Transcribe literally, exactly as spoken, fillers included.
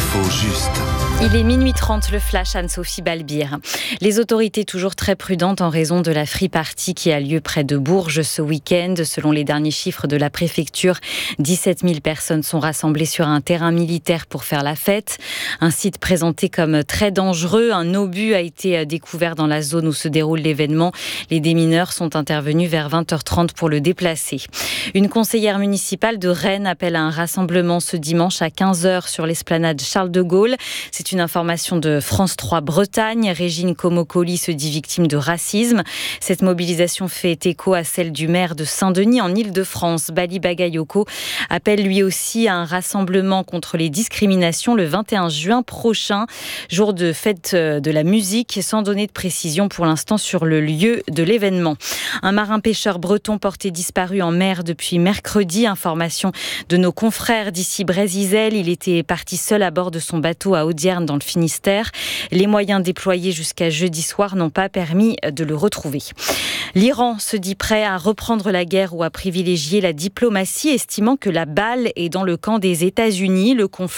L'info juste. Il est minuit trente, le flash Anne-Sophie Balbir. Les autorités toujours très prudentes en raison de la free party qui a lieu près de Bourges ce week-end. Selon les derniers chiffres de la préfecture, dix-sept mille personnes sont rassemblées sur un terrain militaire pour faire la fête. Un site présenté comme très dangereux. Un obus a été découvert dans la zone où se déroule l'événement. Les démineurs sont intervenus vers vingt heures trente pour le déplacer. Une conseillère municipale de Rennes appelle à un rassemblement ce dimanche à quinze heures sur l'esplanade Charles de Gaulle. C'est une information de France trois Bretagne. Régine Comocoli se dit victime de racisme. Cette mobilisation fait écho à celle du maire de Saint-Denis en Île-de-France. Bali Bagayoko appelle lui aussi à un rassemblement contre les discriminations le vingt et un juin prochain, jour de fête de la musique, sans donner de précision pour l'instant sur le lieu de l'événement. Un marin-pêcheur breton porté disparu en mer depuis mercredi. Information de nos confrères d'ici Brésil. Il était parti seul à bord de son bateau à Audierne dans le Finistère. Les moyens déployés jusqu'à jeudi soir n'ont pas permis de le retrouver. L'Iran se dit prêt à reprendre la guerre ou à privilégier la diplomatie, estimant que la balle est dans le camp des États-Unis. Le conflit